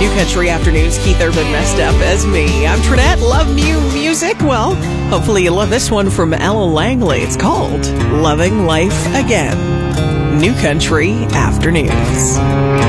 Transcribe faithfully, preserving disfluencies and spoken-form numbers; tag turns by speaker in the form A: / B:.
A: New Country Afternoons. Keith Urban messed up as me. I'm Trinette. Love new music. Well, hopefully you love this one from Ella Langley. It's called Loving Life Again. New Country Afternoons.